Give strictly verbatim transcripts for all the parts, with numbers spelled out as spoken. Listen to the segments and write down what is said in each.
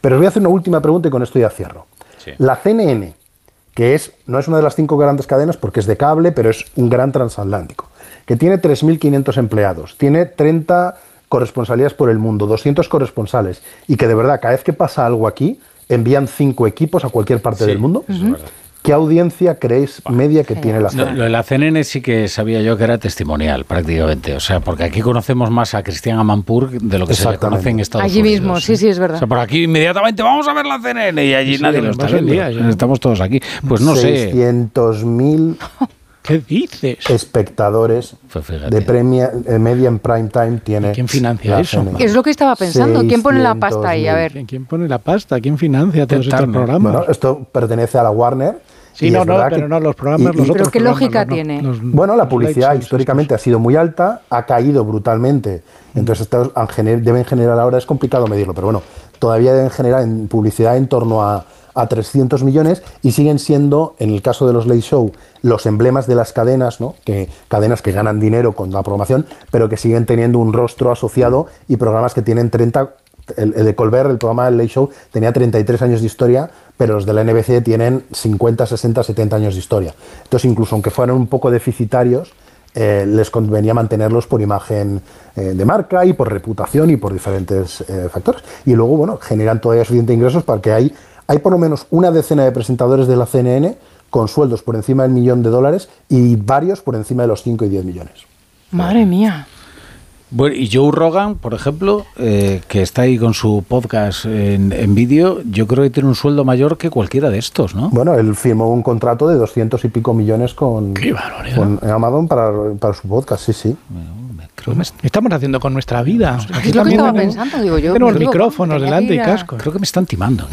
Pero os voy a hacer una última pregunta y con esto ya cierro. Sí. La C N N, que es, no es una de las cinco grandes cadenas porque es de cable, pero es un gran transatlántico, que tiene tres mil quinientos empleados, tiene treinta corresponsalías por el mundo, doscientos corresponsales, y que de verdad, cada vez que pasa algo aquí, envían cinco equipos a cualquier parte sí, del mundo. Uh-huh. ¿Qué audiencia creéis media que sí. tiene la C N N? Lo de la C N N sí que sabía yo que era testimonial, prácticamente. O sea, porque aquí conocemos más a Cristian Amanpour de lo que se le conoce en Estados allí Unidos. Allí mismo, sí, sí, es verdad. O sea, por aquí inmediatamente vamos a ver la C N N y allí sí, nadie lo está viendo. Día, estamos todos aquí. Pues no sé. seiscientos mil ¿Qué dices? Espectadores pues de premia, eh, media en prime time tiene. ¿Quién financia eso? C N N. Es lo que estaba pensando. ¿Quién pone la pasta ahí? A ver. ¿Quién, quién pone la pasta? ¿Quién financia todos estos programas? Bueno, esto pertenece a la Warner. Sí, no, no, pero no los programas, y, los otros ¿Pero qué programas, lógica los, tiene? Los, los, bueno, la publicidad históricamente ha sido muy alta, ha caído brutalmente, entonces estos han gener, deben generar ahora, es complicado medirlo, pero bueno, todavía deben generar en publicidad en torno a, a trescientos millones y siguen siendo, en el caso de los Late Show, los emblemas de las cadenas, ¿no? Que, cadenas que ganan dinero con la programación, pero que siguen teniendo un rostro asociado y programas que tienen treinta... El, el de Colbert, el programa del Late Show, tenía treinta y tres años de historia, pero los de la N B C tienen cincuenta, sesenta, setenta años de historia. Entonces, incluso aunque fueran un poco deficitarios, eh, les convenía mantenerlos por imagen eh, de marca y por reputación y por diferentes eh, factores. Y luego, bueno, generan todavía suficientes ingresos para que hay, hay por lo menos una decena de presentadores de la C N N con sueldos por encima del millón de dólares y varios por encima de los cinco y diez millones. Madre mía. Bueno, y Joe Rogan, por ejemplo, eh, que está ahí con su podcast en, en vídeo, yo creo que tiene un sueldo mayor que cualquiera de estos, ¿no? Bueno, él firmó un contrato de doscientos y pico millones con, con Amazon para, para su podcast, sí, sí. Bueno, me creo que me... Estamos haciendo con nuestra vida. Aquí es lo que estaba tenemos, pensando, digo yo. Tenemos micrófonos delante y cascos. Creo que me están timando.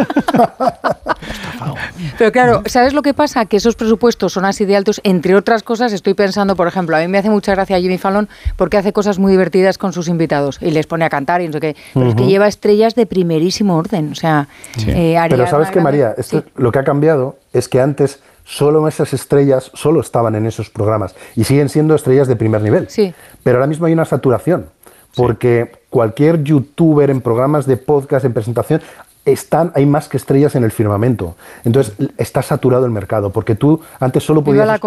Pero claro, ¿sabes lo que pasa? Que esos presupuestos son así de altos, entre otras cosas, estoy pensando, por ejemplo, a mí me hace mucha gracia Jimmy Fallon porque hace cosas muy divertidas con sus invitados y les pone a cantar y no sé qué, pero uh-huh. es que lleva estrellas de primerísimo orden, o sea... Sí. Eh, pero ¿sabes qué, María? Esto, sí. Lo que ha cambiado es que antes solo esas estrellas solo estaban en esos programas y siguen siendo estrellas de primer nivel, sí. pero ahora mismo hay una saturación, porque sí. cualquier youtuber en programas de podcast, en presentación... Están, hay más que estrellas en el firmamento. Entonces está saturado el mercado, porque tú antes solo podías...